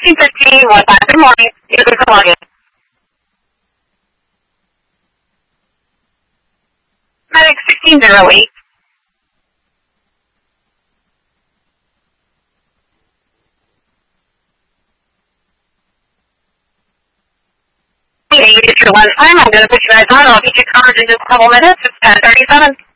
215, 15, good morning. You're good to log in. Medic 1608. Hey, it's your lunch time. I'm going to put you guys on. I'll get your coverage in just a couple minutes. It's 10:37.